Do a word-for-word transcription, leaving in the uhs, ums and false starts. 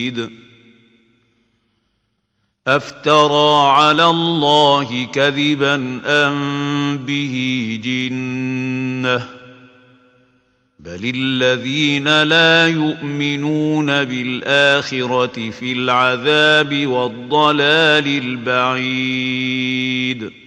أفترى على الله كذبا أم به جنة بل الذين لا يؤمنون بالآخرة في العذاب والضلال البعيد